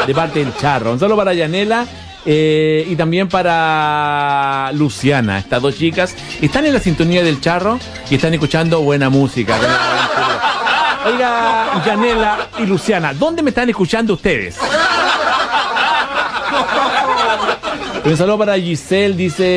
de parte del Charro. Un saludo para Yanela y también para Luciana. Estas dos chicas están en la sintonía del Charro y están escuchando buena música. Oiga, Yanela y Luciana, ¿dónde me están escuchando ustedes? Un saludo para Giselle,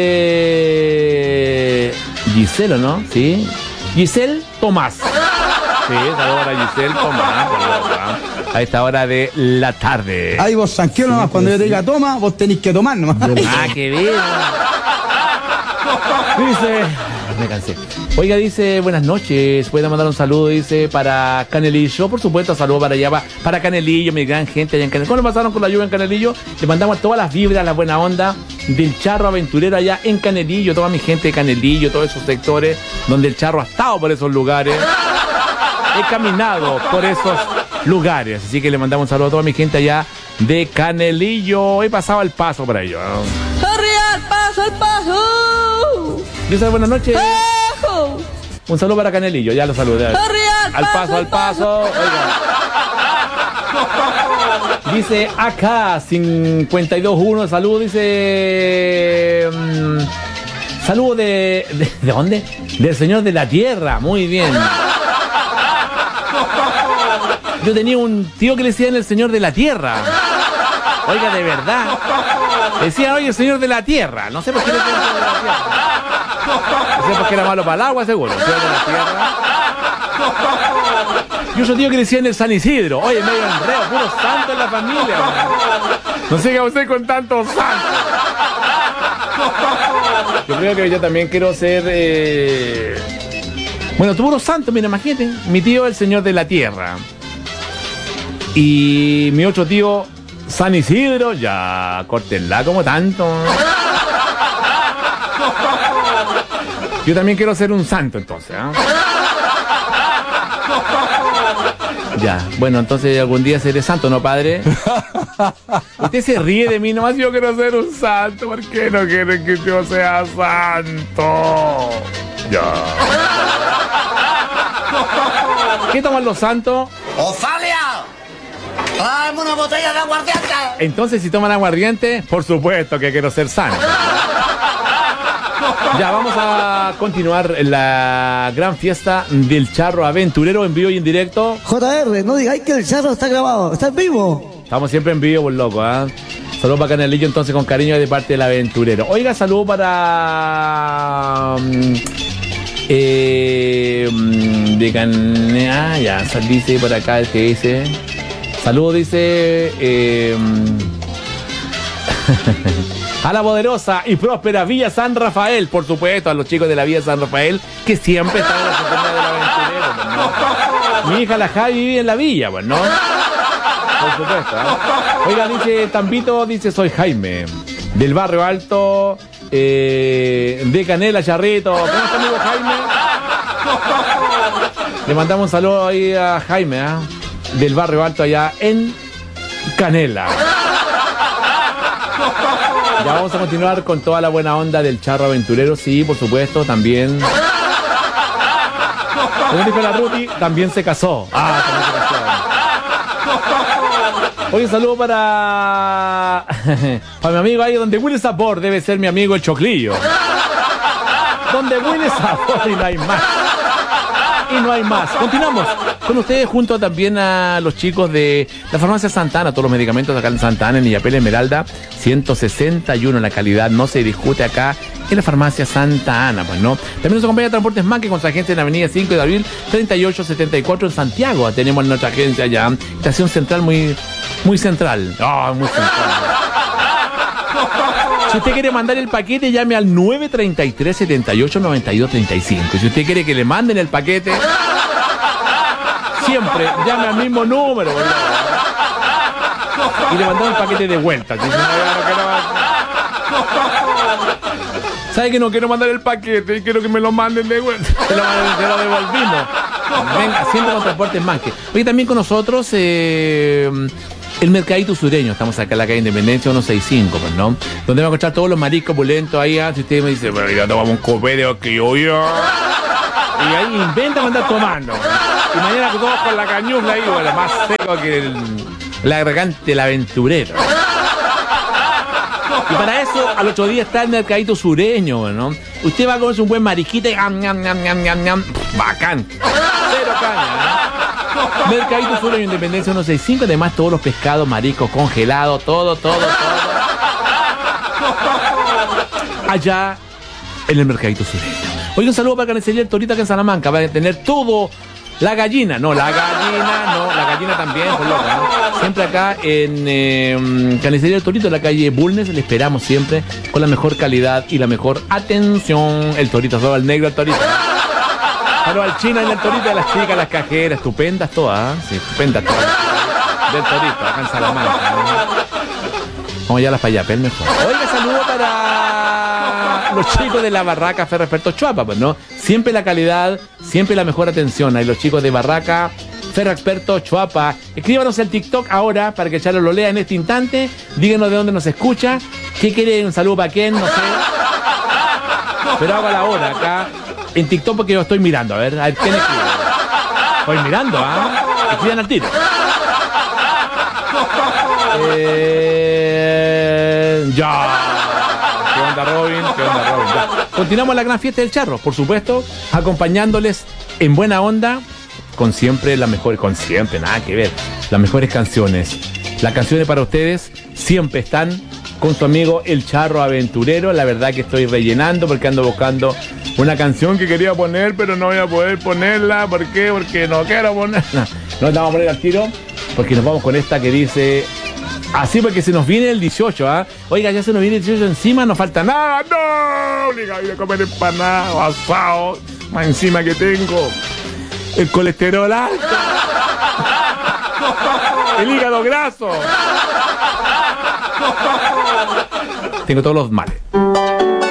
dice... Giselle, ¿no? Sí. Giselle Tomás. Sí, saludo para Giselle Tomás. A esta hora de la tarde. Ahí vos, tranquilo nomás, cuando yo te diga toma, vos tenés que tomar nomás. Ah, qué bien. Dice... Me cansé. Oiga, dice, buenas noches. Puede mandar un saludo, dice, para Canelillo. Por supuesto, saludo para allá, para Canelillo, mi gran gente allá en Canelillo. ¿Cómo lo pasaron con la lluvia en Canelillo? Le mandamos todas las vibras, la buena onda del Charro Aventurero allá en Canelillo. Toda mi gente de Canelillo, todos esos sectores donde el Charro ha estado por esos lugares. He caminado por esos lugares. Así que le mandamos un saludo a toda mi gente allá de Canelillo. He pasado el paso para ello. ¡Corre al paso, al paso! Dice, buenas noches. Un saludo para Canelillo, ya lo saludé. Al paso, al paso. Oiga. Dice acá 52.1, saludo, dice saludo ¿de dónde? Del Señor de la Tierra, muy bien. Yo tenía un tío que le decían el Señor de la Tierra. Oiga, de verdad. Decía, oye, el Señor de la Tierra. No sé por qué le decían el Señor de la Tierra. No sé por qué era malo para el agua, seguro. El Señor de la Tierra. Y otro tío que le decían el San Isidro. Oye, medio enredo, puro santo en la familia. No sé qué usted con tantos santos. Yo creo que yo también quiero ser... Bueno, tuvo unos santos, mira, imagínate. Mi tío, el Señor de la Tierra. Y mi otro tío, San Isidro. Ya, córtenla como tanto. Yo también quiero ser un santo, entonces, ¿eh? Ya, bueno, entonces algún día seré santo, ¿no, padre? Usted se ríe de mí, nomás yo quiero ser un santo. ¿Por qué no quieren que yo sea santo? Ya. ¿Qué toman los santos? ¡Ofalia! ¡Tráeme una botella de aguardiente! Entonces, si toman aguardiente, por supuesto que quiero ser santo. Ya, vamos a continuar la gran fiesta del Charro Aventurero en vivo y en directo. JR, no digáis que el Charro está grabado, está en vivo. Estamos siempre en vivo, por loco, ¿eh? Saludos para Canelillo, entonces, con cariño de parte del Aventurero. Oiga, saludo para... ya, dice por acá el que dice... Saludos, dice... a la poderosa y próspera Villa San Rafael, por supuesto, a los chicos de la Villa San Rafael, que siempre están en la sintonía del Aventurero, pues, ¿no? Mi hija la Javi vive en la villa, pues, ¿no? Por supuesto, ¿eh? Oiga, dice Tambito, dice, soy Jaime, del Barrio Alto, de Canela, Charrito. ¿Cómo está, amigo Jaime? Le mandamos un saludo ahí a Jaime, ¿eh? Del Barrio Alto allá en Canela. Ya vamos a continuar con toda la buena onda del Charro Aventurero, sí, por supuesto, también. Como dijo la Ruti, también se casó. También se casó. Oye, saludo para mi amigo ahí, donde huele sabor, debe ser mi amigo el Choclillo. Donde huele sabor y no hay más. Y no hay más. Continuamos con ustedes junto también a los chicos de la farmacia Santana, todos los medicamentos acá en Santana, en Illapel Esmeralda, 161, la calidad no se discute acá en la farmacia Santa Ana, pues, ¿no? También nos acompaña Transportes Manque con su agencia en la avenida 5 de abril, 3874 en Santiago. Tenemos nuestra agencia allá, estación central muy central. Muy central. Si usted quiere mandar el paquete, llame al 933-789235. Si usted quiere que le manden el paquete, siempre llame al mismo número, ¿verdad? Y le mandamos el paquete de vuelta. ¿Sabe que no quiero mandar el paquete y quiero que me lo manden de vuelta? Se lo devolvimos. Venga, siempre con Transportes Manque. Hoy también con nosotros... el Mercadito Sureño, estamos acá en la calle Independencia 165, pues, ¿no? Donde va a encontrar todos los mariscos pulentos ahí. Si usted me dice, bueno, ya tomamos un copete que yo. Y ahí inventa andar tomando. Y mañana todos con la cañufla ahí, bueno, más seco que el La garganta del aventurero. Y para eso, al otro día está el mercadito sureño, ¿no? Usted va a comerse un buen marisquita y bacán. Cero caña, ¿no? Mercadito sureño, Independencia 165, además todos los pescados, mariscos, congelados, todo. Allá en el mercadito sureño. Oye, un saludo para Carnicería El Torito acá en Salamanca. Va a tener todo. La gallina también, por loca, ¿no? Siempre acá en Carnicería El Torito, en la calle Bulnes, le esperamos siempre con la mejor calidad y la mejor atención. El Torito, solo al negro, el Torito. Pero al chino y al Torito, a las chicas, las cajeras, estupendas todas, ¿eh? Sí, estupendas todas. Del Torito, acá en Salamanca, ¿no? Vamos allá a las payapel mejor. Oiga, saludo para los chicos de la Barraca Ferro Experto Chuapa, pues, ¿no? Siempre la calidad, siempre la mejor atención. Ahí los chicos de Barraca Ferro Experto Chuapa. Escríbanos el TikTok ahora para que Chalo lo lea en este instante. Díganos de dónde nos escucha. ¿Qué quiere? ¿Un saludo para quién? No sé. Pero hago a la hora acá en TikTok porque yo estoy mirando. A ver ¿quién escribe? Estoy mirando, ¿ah? Escriban al tiro. Ya. ¿Qué onda, Robin? Ya. Continuamos la gran fiesta del charro, por supuesto, acompañándoles en buena onda con siempre las mejores, nada que ver, las mejores canciones. Las canciones para ustedes siempre están con su amigo El Charro Aventurero. La verdad que estoy rellenando porque ando buscando una canción que quería poner, pero no voy a poder ponerla. ¿Por qué? Porque no quiero ponerla. No la vamos a poner al tiro porque nos vamos con esta que dice... Así porque se nos viene el 18, ¿ah? Oiga, ya se nos viene el 18 encima, no falta nada. ¡No! Obligado a comer empanado, asado. Más encima que tengo el colesterol alto. El hígado graso. Tengo todos los males.